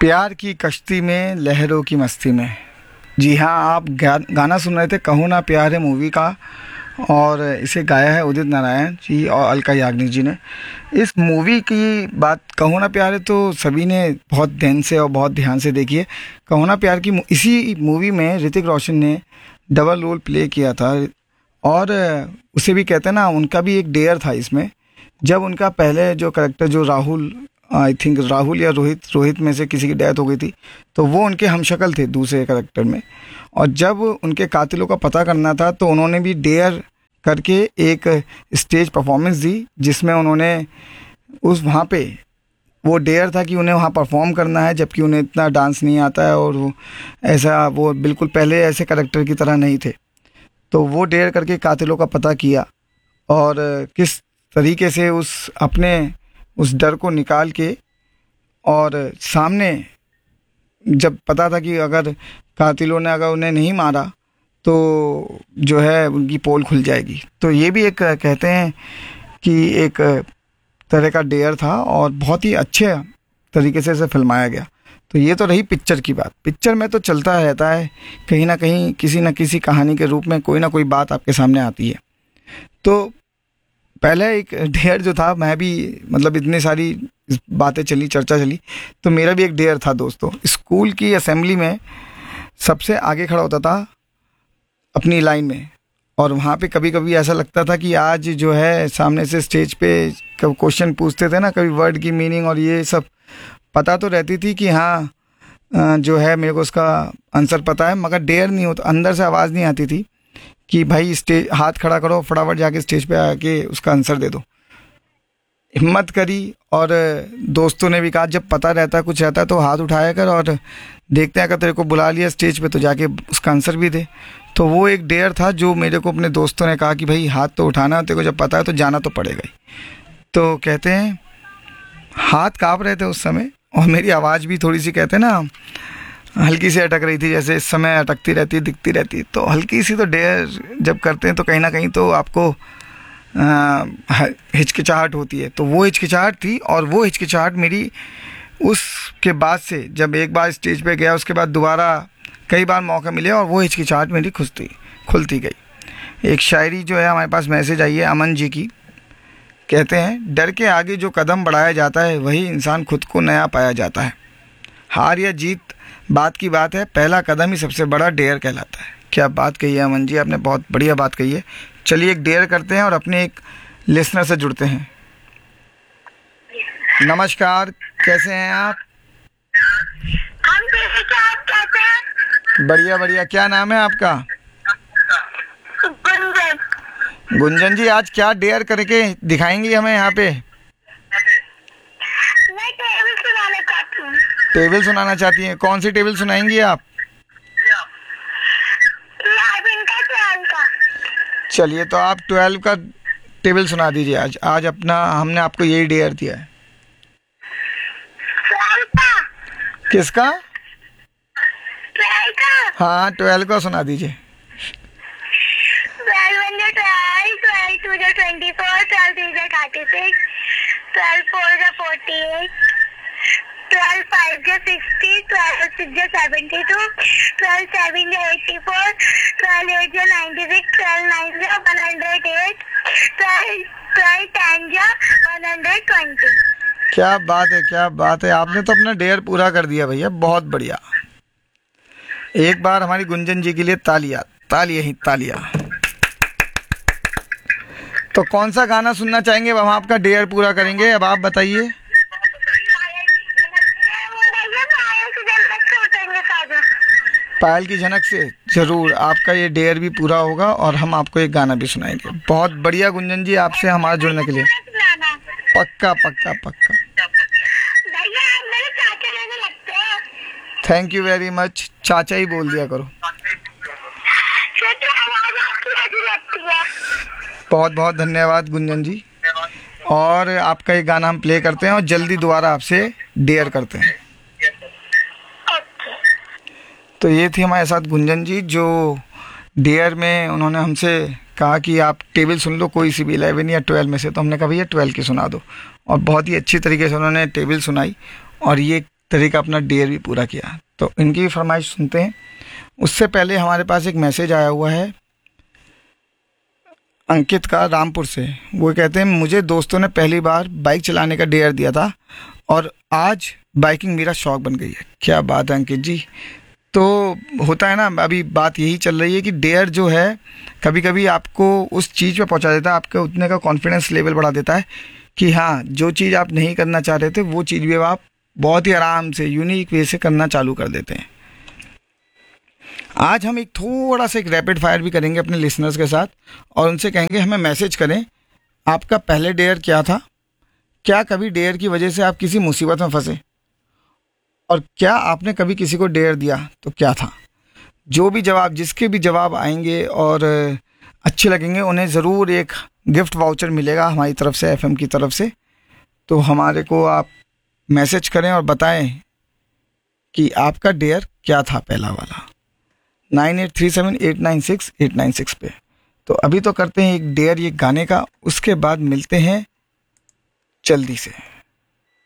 प्यार की कश्ती में लहरों की मस्ती में। जी हाँ, आप गाना सुन रहे थे कहो ना प्यार है मूवी का, और इसे गाया है उदित नारायण जी और अलका याग्निक जी ने। इस मूवी की बात कहो ना प्यार है तो सभी ने बहुत ध्यान से और बहुत ध्यान से देखी है। कहो ना प्यार की इसी मूवी में ऋतिक रोशन ने डबल रोल प्ले किया था, और उसे भी कहते हैं ना, उनका भी एक डेयर था इसमें। जब उनका पहले जो करेक्टर जो राहुल, आई थिंक राहुल या रोहित में से किसी की डेथ हो गई थी, तो वो उनके हमशक्ल थे दूसरे करेक्टर में। और जब उनके कातिलों का पता करना था तो उन्होंने भी डेयर करके एक स्टेज परफॉर्मेंस दी, जिसमें उन्होंने वहाँ पे वो डेयर था कि उन्हें वहाँ परफॉर्म करना है, जबकि उन्हें इतना डांस नहीं आता है और वो बिल्कुल पहले ऐसे करेक्टर की तरह नहीं थे। तो वो डेयर करके कातिलों का पता किया, और किस तरीके से उस डर को निकाल के, और सामने जब पता था कि अगर कातिलों ने अगर उन्हें नहीं मारा तो जो है उनकी पोल खुल जाएगी। तो ये भी एक कहते हैं कि एक तरह का डेयर था, और बहुत ही अच्छे तरीके से इसे फिल्माया गया। तो ये तो रही पिक्चर की बात। पिक्चर में तो चलता रहता है, कहीं ना कहीं किसी न किसी कहानी के रूप में कोई ना कोई बात आपके सामने आती है। तो पहले एक डेयर जो था, मैं भी मतलब इतनी सारी बातें चली, चर्चा चली, तो मेरा भी एक डेयर था दोस्तों। स्कूल की असेंबली में सबसे आगे खड़ा होता था अपनी लाइन में, और वहाँ पे कभी कभी ऐसा लगता था कि आज जो है सामने से स्टेज पे कब क्वेश्चन पूछते थे ना, कभी वर्ड की मीनिंग और ये सब पता तो रहती थी कि हाँ जो है मेरे को उसका आंसर पता है, मगर डेयर नहीं होता, अंदर से आवाज़ नहीं आती थी कि भाई स्टेज हाथ खड़ा करो, फटाफट जाके स्टेज पे आके उसका आंसर दे दो। हिम्मत करी, और दोस्तों ने भी कहा जब पता रहता है कुछ रहता है तो हाथ उठाया कर, और देखते हैं अगर तेरे को बुला लिया स्टेज पे तो जाके उसका आंसर भी दे। तो वो एक डेयर था जो मेरे को अपने दोस्तों ने कहा कि भाई हाथ तो उठाना, तेरे को जब पता है तो जाना तो पड़ेगा ही। तो कहते हैं हाथ काँप रहे थे उस समय, और मेरी आवाज़ भी थोड़ी सी कहते हैं ना हल्की सी अटक रही थी, जैसे इस समय अटकती रहती है, दिखती रहती है। तो हल्की सी तो डेयर जब करते हैं तो कहीं ना कहीं तो आपको हिचकिचाहट होती है। तो वो हिचकिचाहट थी, और वो हिचकिचाहट मेरी उसके बाद से जब एक बार स्टेज पे गया, उसके बाद दोबारा कई बार मौका मिले, और वो हिचकिचाहट मेरी खुलती गई। एक शायरी जो है हमारे पास मैसेज आई है अमन जी की, कहते हैं डर के आगे जो कदम बढ़ाया जाता है वही इंसान खुद को नया पाया जाता है। हार या जीत बात की बात है, पहला कदम ही सबसे बड़ा डेयर कहलाता है। क्या बात कही है अमन जी, आपने बहुत बढ़िया बात कही है। चलिए एक डेयर करते हैं और अपने एक लिसनर से जुड़ते हैं। नमस्कार, कैसे हैं आप? हम ठीक है, आप कैसे हैं? बढ़िया बढ़िया। क्या नाम है आपका? गुंजन। गुंजन जी, आज क्या डेयर करके दिखाएंगी हमें यहाँ पे? मैं टेबल सुनाना चाहती हूँ। टेबल सुनाना चाहती हैं? कौन सी टेबल सुनाएंगी आप? 11 का 12 का। चलिए तो आप 12 का टेबल सुना दीजिए। आज अपना हमने आपको यही डेयर दिया है। 12 का। किसका? 12 का। हाँ, 12 का सुना दीजिए। 12 1 जा 12, 12 2 जा 24, 12 3 जा 36, 12 4 जा 48, 12 5 जा 60, 12 6 जा 72, 12 7 जा 84, 12 8 जा 96, 12 9 जा 108, 12 10 जा 120। क्या बात है, क्या बात है, आपने तो अपना डेयर पूरा कर दिया भैया, बहुत बढ़िया। एक बार हमारी गुंजन जी के लिए तालियां, तालियां ही तालियां। तो कौन सा गाना सुनना चाहेंगे? अब हम आपका डेयर पूरा करेंगे, अब आप बताइए। पायल की झनक से जरूर आपका ये डेयर भी पूरा होगा, और हम आपको एक गाना भी सुनाएंगे। बहुत बढ़िया गुंजन जी, आपसे हमारा जुड़ने के लिए। पक्का पक्का पक्का। Thank you very much. चाचा ही बोल दिया करो। बहुत बहुत धन्यवाद गुंजन जी, और आपका ये गाना हम प्ले करते हैं और जल्दी दोबारा आपसे डेयर करते हैं। तो ये थी हमारे साथ गुंजन जी, जो डेयर में उन्होंने हमसे कहा कि आप टेबल सुन लो कोई सी भी 11 या 12 में से। तो हमने कहा भैया 12 की सुना दो, और बहुत ही अच्छी तरीके से उन्होंने टेबल सुनाई। और ये तरीका अपना डेयर भी पूरा किया। तो इनकी भी फरमाइश सुनते हैं। उससे पहले हमारे पास एक मैसेज आया हुआ है अंकित का, रामपुर से। वो कहते हैं मुझे दोस्तों ने पहली बार बाइक चलाने का डेयर दिया था और आज बाइकिंग मेरा शौक बन गई है। क्या बात है अंकित जी। तो होता है ना, अभी बात यही चल रही है कि डेयर जो है कभी कभी आपको उस चीज़ पे पहुंचा देता है, आपके उतने का कॉन्फिडेंस लेवल बढ़ा देता है कि हाँ, जो चीज़ आप नहीं करना चाह रहे थे वो चीज़ भी आप बहुत ही आराम से यूनिक वे से करना चालू कर देते हैं। आज हम एक थोड़ा सा एक रैपिड फायर भी करेंगे अपने लिसनर्स के साथ और उनसे कहेंगे हमें मैसेज करें आपका पहले डेयर क्या था, क्या कभी डेयर की वजह से आप किसी मुसीबत में फंसे, और क्या आपने कभी किसी को डेयर दिया तो क्या था। जो भी जवाब, जिसके भी जवाब आएंगे और अच्छे लगेंगे उन्हें ज़रूर एक गिफ्ट वाउचर मिलेगा हमारी तरफ से, एफएम की तरफ से। तो हमारे को आप मैसेज करें और बताएं कि आपका डेयर क्या था पहला वाला, 9837896896 पे। तो अभी तो करते हैं एक डेयर ये गाने का, उसके बाद मिलते हैं जल्दी से।